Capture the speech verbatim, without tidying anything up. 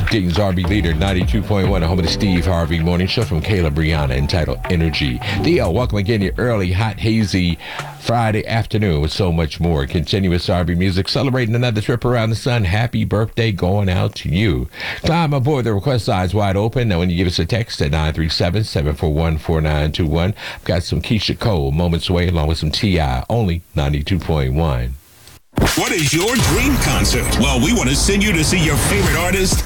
Dayton's R and B leader, ninety-two point one, the home of the Steve Harvey Morning Show from Kayla Brianna, entitled Energy. Theo, welcome again, your early, hot, hazy Friday afternoon with so much more. Continuous R and B music, celebrating another trip around the sun. Happy birthday going out to you. Climb aboard, the request line's wide open. Now when you give us a text at nine three seven, seven four one, four nine two one, I've got some Keisha Cole, Moments Away, along with some T I, only ninety-two point one. What is your dream concert? Well, we want to send you to see your favorite artist